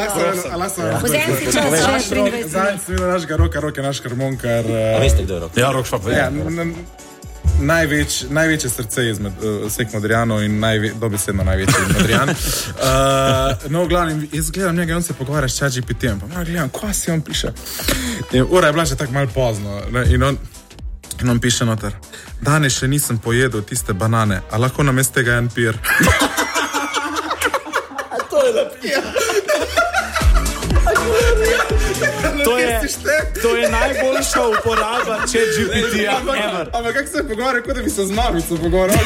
Vzemi si čas, še 23. Zdaj, seveda našega Roka, naš harmonikar. A veste, kdo je Rok? Ja, Rok Švab. Največje srce izmed vseh Modrijanov in dobesedno največji Modrijan. No, v glavnem, jaz gledam njega, on se pogovarja s ChatGPT-em, pa gledam, kaj si on piše. Ura je bila že tako malo pozno, in on piše noter: danes še nisem pojedel tiste banane, a lahko namesto tega en pir. To je napija. To je najboljša uporaba ChatGPT-ja ever. Ampak kako se je pogovarjal, kot da bi se z mamico pogovarjal.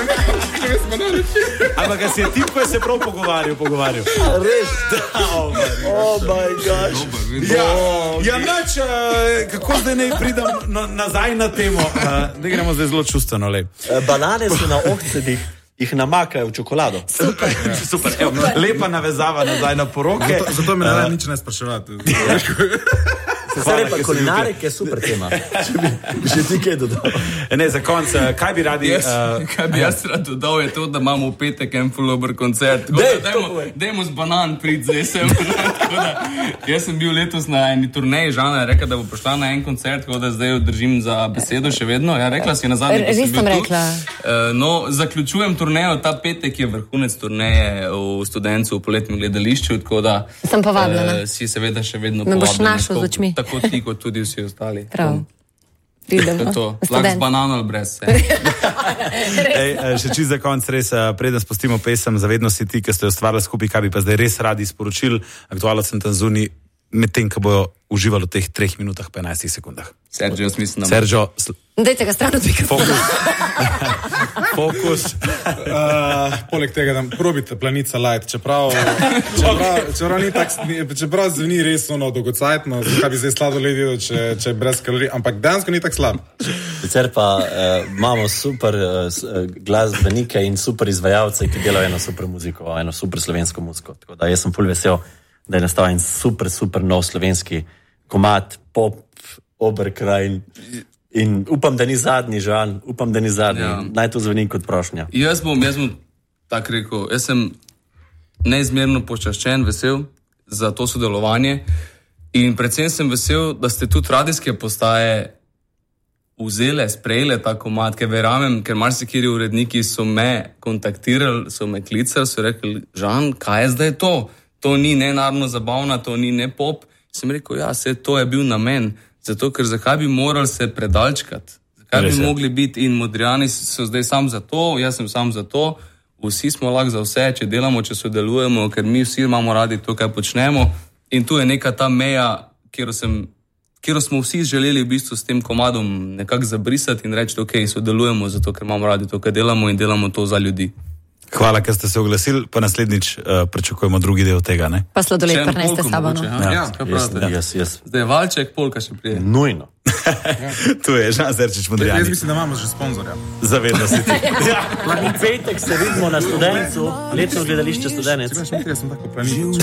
Ampak si je tip, ko je se prav pogovarjal. Res? Oh my gosh. Ja, nač, kako zdaj ne pridem nazaj na temo? Da gremo zdaj zelo čustveno, lej. Banane so na ohcedih. Jih namakajo v čokolado. Super. Evo, lepa navezava nazaj na poroke. Zato me ne nič ne spraševati. Vse lepa kulinarike je super tema. Če bi še ti kaj dodal. Ne, za konc, kaj bi radi... Kaj bi jaz rad dodal je to, da imamo v petek en full-over koncert. Dajmo z banan prid zdaj sem. Jaz sem bil letos na eni turneji, Žana je rekla, da bo prišla na en koncert, tako da zdaj jo držim za besedo še vedno. Ja, rekla si na zadnji, ko sem bil tu. No, zaključujem turnejo, ta petek je vrhunec turneje v Studencu v poletnem gledališču, tako da sem povabljena. Si seveda še vedno povabljena. Me boš našel z očmi. Tako ti, kot tudi vsi ostali. Prav. Pridemo. Lahko z banano ali brez. Še čisto za konc, res, preden spustimo pesem, zavedno si ti, ki ste jo ustvarjali skupaj, kaj bi pa zdaj res radi sporočil aktualno sem tam zunaj, medtem, ko bojo uživali v teh 3 minutah pa 11 sekundah. Sergio, jaz mislim, da... Sergio... Dajte ga stran od mikrofona. Fokus. Poleg tega, da probite Planica Light, čeprav zveni res ono dolgocajtno, zakaj bi zdaj sladoled jedel, če je brez kalorij, ampak dejansko ni tak slab. Sicer pa imamo super glasbenike in super izvajalce, ki delajo eno super muziko, eno super slovensko muziko. Tako da jaz sem ful vesel, da je nastal en super nov slovenski komad, pop, oberkraj in upam, da ni zadnji, Žan, ja. Naj to zveni kot prošnja. Jaz bom tako rekel, jaz sem neizmerno počaščen, vesel za to sodelovanje in predvsem sem vesel, da ste tudi radijske postaje sprejele ta komad, ker verjamem, ker marsikateri uredniki so me kontaktirali, so me klicali, so rekli, Žan, kaj je zdaj to? To ni nenaravno zabavna, to ni ne pop. Sem rekel, ja, to je bil namen. Zato, ker zakaj bi morali se predalčkati? Zakaj bi mogli biti in Modrijani so zdaj sam za to, jaz sem sam za to, vsi smo lahko za vse, če delamo, če sodelujemo, ker mi vsi imamo radi to, kaj počnemo. In tu je neka ta meja, kjer smo vsi želeli v bistvu s tem komadom nekako zabrisati in reči, ok, sodelujemo zato, ker imamo radi to, kaj delamo in delamo to za ljudi. Hvala, ker ste se oglasili, pa naslednjič pričakujemo drugi del tega, ne? Pa sladoled prineste s sabo, no? Ja, kaj pravite? Yes. Zdaj je valček, polka še prije. Nujno. Tu je Žan Zerčič, Modrijani. Jaz mislim, da imamo že sponzorja. Zavedno si ti. V petek se vidimo na Studencu, letno gledališče Studenec.